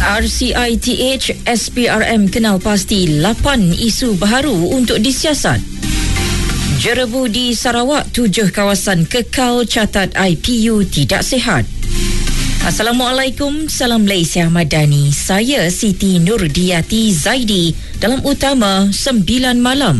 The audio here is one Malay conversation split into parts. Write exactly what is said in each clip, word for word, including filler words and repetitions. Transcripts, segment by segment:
R C I T H S P R M kenal pasti lapan isu baharu untuk disiasat. Jerebu di Sarawak, tujuh kawasan kekal catat I P U tidak sihat. Assalamualaikum, salam Malaysia Madani. Saya Siti Nurdiati Zaidi dalam Utama sembilan malam.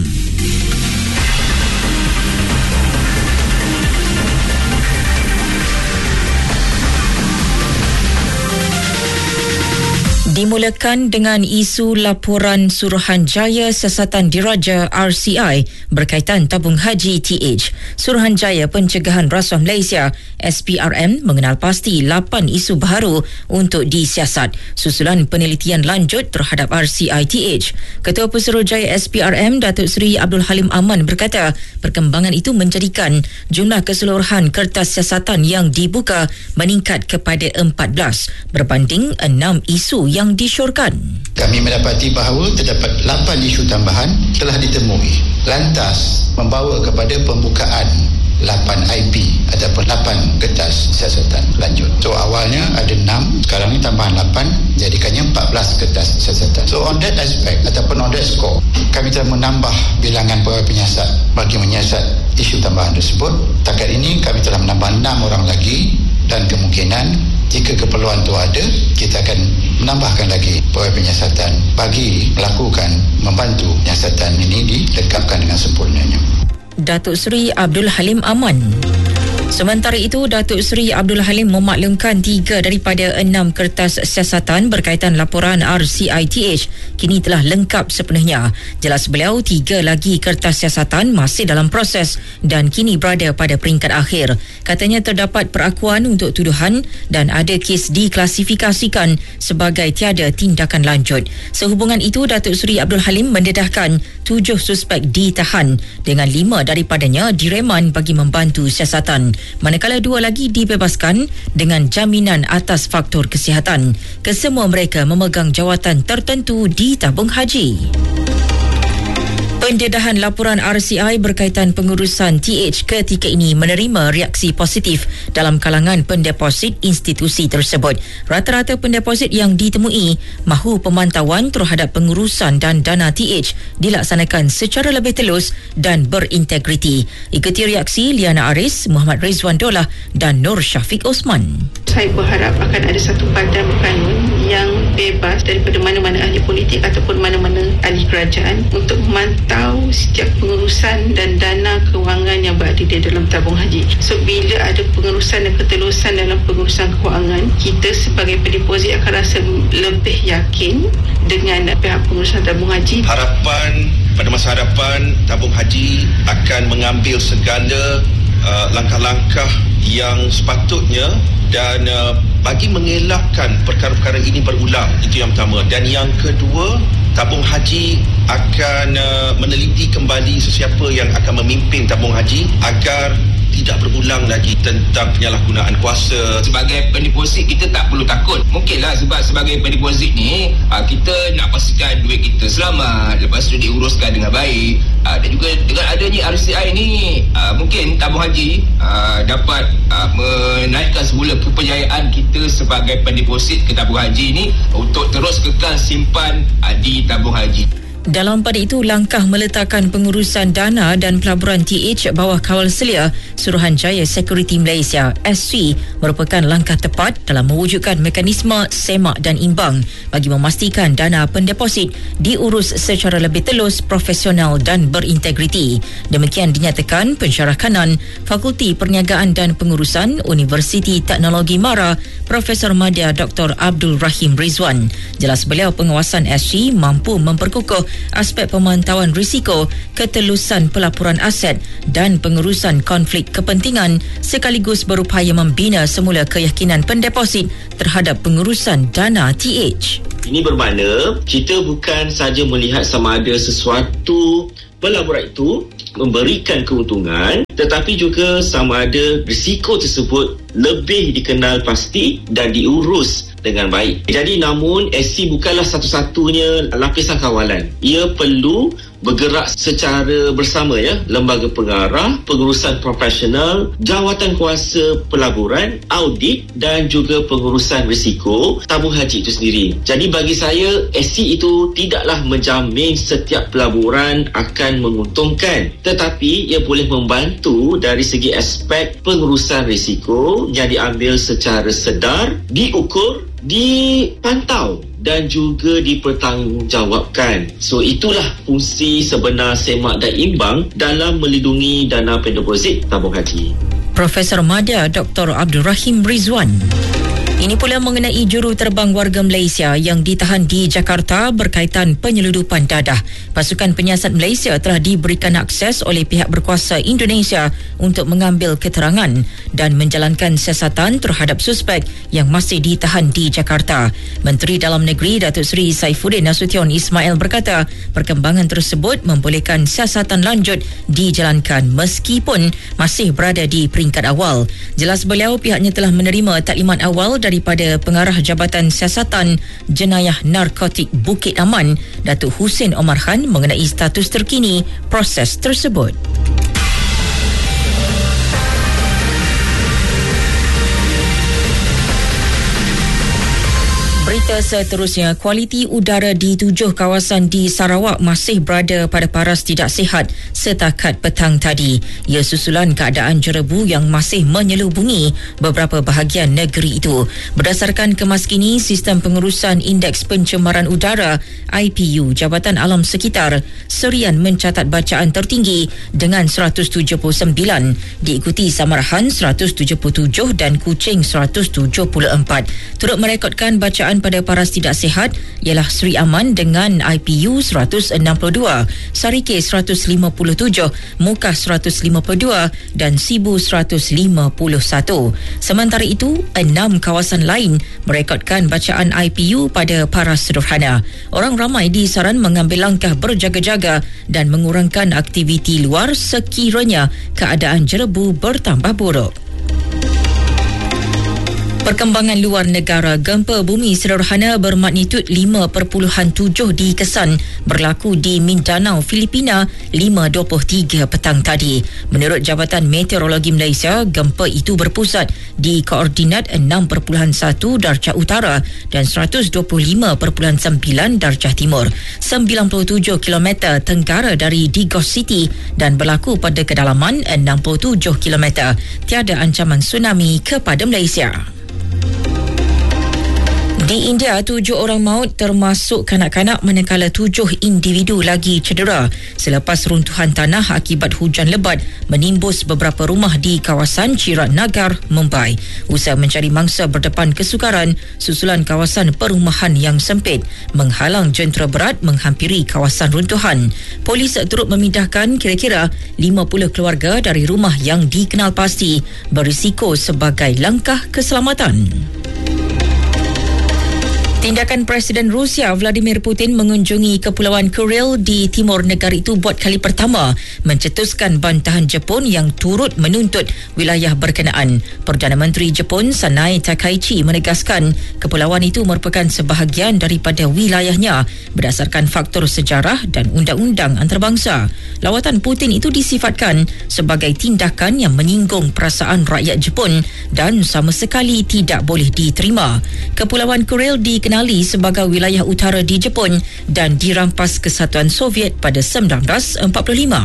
Dimulakan dengan isu laporan Suruhanjaya Siasatan Diraja R C I berkaitan tabung haji T H. Suruhanjaya Pencegahan Rasuah Malaysia S P R M mengenal pasti lapan isu baharu untuk disiasat susulan penelitian lanjut terhadap R C I T H. Ketua Pesuruhjaya S P R M Datuk Seri Abdul Halim Aman berkata perkembangan itu menjadikan jumlah keseluruhan kertas siasatan yang dibuka meningkat kepada empat belas berbanding enam isu yang disyorkan. Kami mendapati bahawa terdapat lapan isu tambahan telah ditemui. Lantas membawa kepada pembukaan lapan I P ataupun lapan kertas siasatan lanjut. So awalnya ada enam, sekarang ni tambahan lapan, jadikannya empat belas kertas siasatan. So on that aspect ataupun on that score, kami telah menambah bilangan pegawai penyiasat bagi menyiasat isu tambahan tersebut. Takat ini kami telah menambah enam orang lagi dan kemungkinan jika keperluan itu ada, kita akan menambahkan lagi pegawai penyiasatan bagi melakukan, membantu penyiasatan ini dilengkapkan dengan sempurnanya. Datuk Seri Abdul Halim Aman. Sementara itu, Datuk Seri Abdul Halim memaklumkan tiga daripada enam kertas siasatan berkaitan laporan R C I T H kini telah lengkap sepenuhnya. Jelas beliau, tiga lagi kertas siasatan masih dalam proses dan kini berada pada peringkat akhir. Katanya terdapat perakuan untuk tuduhan dan ada kes diklasifikasikan sebagai tiada tindakan lanjut. Sehubungan itu, Datuk Seri Abdul Halim mendedahkan tujuh suspek ditahan dengan lima daripadanya direman bagi membantu siasatan. Manakala dua lagi dibebaskan dengan jaminan atas faktor kesihatan. Kesemua mereka memegang jawatan tertentu di tabung haji. Pendedahan laporan R C I berkaitan pengurusan T H ketika ini menerima reaksi positif dalam kalangan pendeposit institusi tersebut. Rata-rata pendeposit yang ditemui mahu pemantauan terhadap pengurusan dan dana T H dilaksanakan secara lebih telus dan berintegriti. Ikuti reaksi Liana Aris, Muhammad Rizwan Dollah dan Nur Syafiq Osman. Saya berharap akan ada satu badan berkanun yang bebas daripada mana-mana ahli politik ataupun mana-mana ahli kerajaan untuk memantau setiap pengurusan dan dana kewangan yang berada di dalam tabung haji. So bila ada pengurusan dan ketelusan dalam pengurusan kewangan, kita sebagai pendeposit akan rasa lebih yakin dengan pihak pengurusan tabung haji. Harapan pada masa hadapan tabung haji akan mengambil segala uh, langkah-langkah yang sepatutnya dan uh, bagi mengelakkan perkara-perkara ini berulang. Itu yang pertama. Dan yang kedua, tabung haji akan uh, meneliti kembali sesiapa yang akan memimpin tabung haji agar tidak berulang lagi tentang penyalahgunaan kuasa. Sebagai pendeposit kita tak perlu takut. Mungkinlah sebab sebagai pendeposit ni kita nak pastikan duit kita selamat, lepas tu diuruskan dengan baik. Dan juga dengan adanya R C I ni mungkin tabung haji dapat menaikkan semula kepercayaan kita sebagai pendeposit ke tabung haji ni untuk terus kekal simpan di tabung haji. Dalam pada itu, langkah meletakkan pengurusan dana dan pelaburan T H bawah kawal selia Suruhanjaya Security Malaysia S C merupakan langkah tepat dalam mewujudkan mekanisme semak dan imbang bagi memastikan dana pendeposit diurus secara lebih telus, profesional dan berintegriti. Demikian dinyatakan pensyarah kanan Fakulti Perniagaan dan Pengurusan Universiti Teknologi Mara Profesor Madya Doktor Abdul Rahim Rizwan. Jelas beliau, pengawasan S C mampu memperkukuh aspek pemantauan risiko, ketelusan pelaporan aset dan pengurusan konflik kepentingan sekaligus berupaya membina semula keyakinan pendeposit terhadap pengurusan dana T H. Ini bermakna kita bukan saja melihat sama ada sesuatu pelaburan itu memberikan keuntungan, tetapi juga sama ada risiko tersebut lebih dikenal pasti dan diurus dengan baik. Jadi namun S C bukanlah satu-satunya lapisan kawalan. Ia perlu bergerak secara bersama ya, lembaga pengarah, pengurusan profesional, jawatan kuasa pelaburan, audit dan juga pengurusan risiko tabung haji itu sendiri. Jadi bagi saya, S C itu tidaklah menjamin setiap pelaburan akan menguntungkan, tetapi ia boleh membantu dari segi aspek pengurusan risiko yang diambil secara sedar, diukur, dipantau dan juga dipertanggungjawabkan. So itulah fungsi sebenar semak dan imbang dalam melindungi dana pendeposit tabung haji. Profesor Madya Doktor Abdul Rahim Rizwan. Ini pula mengenai juruterbang warga Malaysia yang ditahan di Jakarta berkaitan penyeludupan dadah. Pasukan penyiasat Malaysia telah diberikan akses oleh pihak berkuasa Indonesia untuk mengambil keterangan dan menjalankan siasatan terhadap suspek yang masih ditahan di Jakarta. Menteri Dalam Negeri Datuk Seri Saifuddin Nasution Ismail berkata, perkembangan tersebut membolehkan siasatan lanjut dijalankan meskipun masih berada di peringkat awal. Jelas beliau, pihaknya telah menerima taklimat awal dari daripada Pengarah Jabatan Siasatan Jenayah Narkotik Bukit Aman, Datuk Hussein Omar Khan, mengenai status terkini proses tersebut. Berita seterusnya, kualiti udara di tujuh kawasan di Sarawak masih berada pada paras tidak sihat setakat petang tadi. Ia susulan keadaan jerebu yang masih menyelubungi beberapa bahagian negeri itu. Berdasarkan kemas kini Sistem Pengurusan Indeks Pencemaran Udara I P U Jabatan Alam Sekitar, Serian mencatat bacaan tertinggi dengan seratus tujuh puluh sembilan, diikuti Samarahan seratus tujuh puluh tujuh dan Kuching seratus tujuh puluh empat. Turut merekodkan bacaan pada paras tidak sihat ialah Seri Aman dengan I P U seratus enam puluh dua, Sarike seratus lima puluh tujuh, Mukah seratus lima puluh dua dan Sibu seratus lima puluh satu. Sementara itu, enam kawasan lain merekodkan bacaan I P U pada paras sederhana. Orang ramai disaran mengambil langkah berjaga-jaga dan mengurangkan aktiviti luar sekiranya keadaan jerebu bertambah buruk. Perkembangan luar negara, gempa bumi sederhana bermagnitud lima perpuluhan tujuh dikesan berlaku di Mindanao, Filipina lima dua puluh tiga petang tadi. Menurut Jabatan Meteorologi Malaysia, gempa itu berpusat di koordinat enam perpuluhan satu darjah utara dan seratus dua puluh lima perpuluhan sembilan darjah timur, sembilan puluh tujuh kilometer tenggara dari Digos City dan berlaku pada kedalaman enam puluh tujuh kilometer. Tiada ancaman tsunami kepada Malaysia. Di India, tujuh orang maut termasuk kanak-kanak manakala tujuh individu lagi cedera selepas runtuhan tanah akibat hujan lebat menimbus beberapa rumah di kawasan Chirat Nagar, Mumbai. Usaha mencari mangsa berdepan kesukaran susulan kawasan perumahan yang sempit menghalang jentera berat menghampiri kawasan runtuhan. Polis turut memindahkan kira-kira lima puluh keluarga dari rumah yang dikenal pasti berisiko sebagai langkah keselamatan. Tindakan Presiden Rusia Vladimir Putin mengunjungi Kepulauan Kuril di timur negara itu buat kali pertama mencetuskan bantahan Jepun yang turut menuntut wilayah berkenaan. Perdana Menteri Jepun Sanai Takaichi menegaskan kepulauan itu merupakan sebahagian daripada wilayahnya berdasarkan faktor sejarah dan undang-undang antarabangsa. Lawatan Putin itu disifatkan sebagai tindakan yang menyinggung perasaan rakyat Jepun dan sama sekali tidak boleh diterima. Kepulauan Kuril di dikenali sebagai wilayah utara di Jepun dan dirampas Kesatuan Soviet pada sembilan belas empat puluh lima.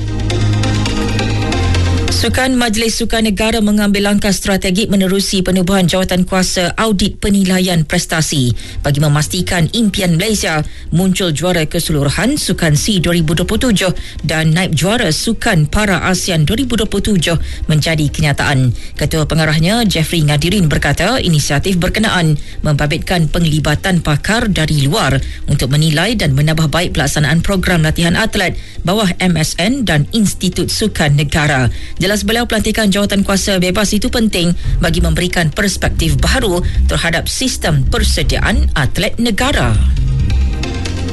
Sukan Majlis Sukan Negara mengambil langkah strategik menerusi penubuhan jawatan kuasa audit penilaian prestasi bagi memastikan impian Malaysia muncul juara keseluruhan Sukan SEA dua ribu dua puluh tujuh dan naib juara Sukan Para ASEAN dua ribu dua puluh tujuh menjadi kenyataan. Ketua Pengarahnya Jeffrey Ngadirin berkata inisiatif berkenaan membabitkan penglibatan pakar dari luar untuk menilai dan menambah baik pelaksanaan program latihan atlet bawah M S N dan Institut Sukan Negara. Jelas beliau, pelantikan jawatan kuasa bebas itu penting bagi memberikan perspektif baru terhadap sistem persediaan atlet negara.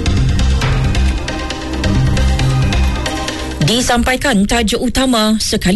Disampaikan tajuk utama sekali